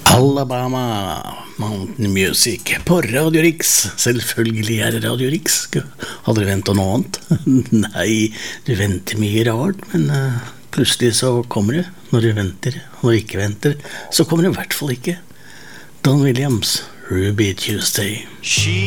Alabama Mountain Music på Radio Rix. Selvfølgelig det Radio Rix. Hadde du ventet noe annet? Nei, du venter mye rart, men plutselig så kommer det. Når du venter, og når du ikke venter, så kommer det I hvert fall ikke. Don Williams, Ruby Tuesday.